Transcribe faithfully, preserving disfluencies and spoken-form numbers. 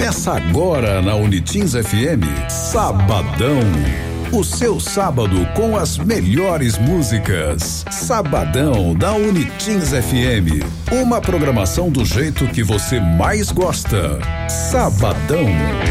Começa agora na Unitins F M, Sabadão. O seu sábado com as melhores músicas. Sabadão da Unitins F M. Uma programação do jeito que você mais gosta. Sabadão.